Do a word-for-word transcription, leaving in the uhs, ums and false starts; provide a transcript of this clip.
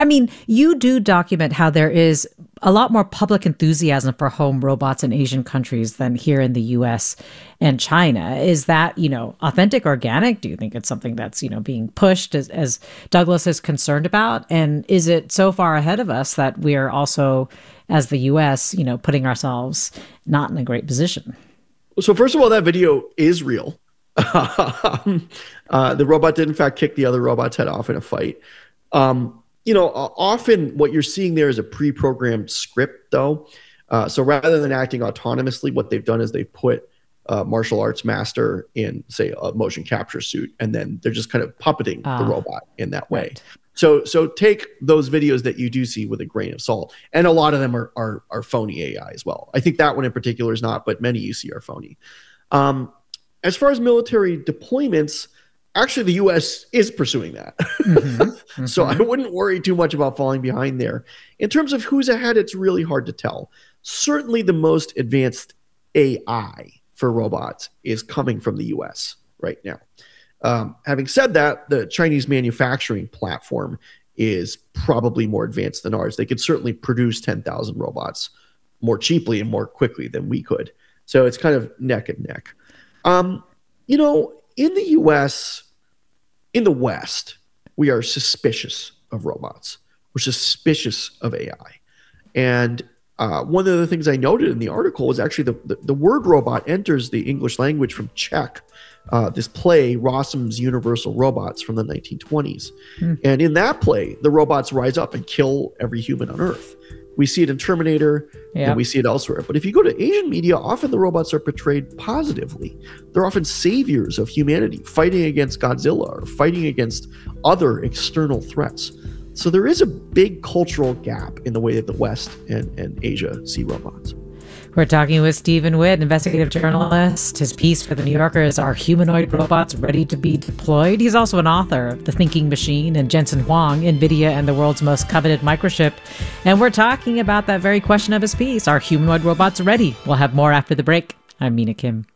I mean, you do document how there is a lot more public enthusiasm for home robots in Asian countries than here in the U S and China. Is that, you know, authentic, organic? Do you think it's something that's, you know, being pushed as, as Douglas is concerned about? And is it so far ahead of us that we're also, as the U S, you know, putting ourselves not in a great position? So first of all, that video is real. uh, the robot did in fact kick the other robot's head off in a fight. Um, You know, often what you're seeing there is a pre-programmed script, though. Uh, so rather than acting autonomously, what they've done is they've put a martial arts master in, say, a motion capture suit, and then they're just kind of puppeting uh, the robot in that way. Right. So, so take those videos that you do see with a grain of salt, and a lot of them are are, are phony A I as well. I think that one in particular is not, but many you see are phony. Um, as far as military deployments, actually, the U S is pursuing that. Mm-hmm. Mm-hmm. So I wouldn't worry too much about falling behind there. In terms of who's ahead, it's really hard to tell. Certainly the most advanced A I for robots is coming from the U S right now. Um, having said that, the Chinese manufacturing platform is probably more advanced than ours. They could certainly produce ten thousand robots more cheaply and more quickly than we could. So it's kind of neck and neck. Um, you know, in the U S, in the West, we are suspicious of robots. We're suspicious of A I. And uh, one of the things I noted in the article was actually the, the, the word robot enters the English language from Czech, uh, this play, Rossum's Universal Robots from the nineteen twenties. Mm. And in that play, the robots rise up and kill every human on Earth. We see it in Terminator, yep. and we see it elsewhere. But if you go to Asian media, often the robots are portrayed positively. They're often saviors of humanity, fighting against Godzilla or fighting against other external threats. So there is a big cultural gap in the way that the West and, and Asia see robots. We're talking with Stephen Witt, investigative journalist. His piece for The New Yorker is Are Humanoid Robots Ready to be Deployed? He's also an author of The Thinking Machine and Jensen Huang, NVIDIA and the World's Most Coveted Microchip. And we're talking about that very question of his piece. Are humanoid robots ready? We'll have more after the break. I'm Mina Kim.